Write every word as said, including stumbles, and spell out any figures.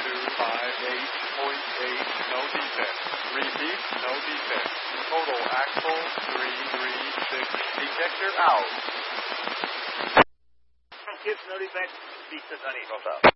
two five eight point eight, no defect. Repeat, no defect. Total axle three three six. Detector out. Kids, no defect. Beast is unequal.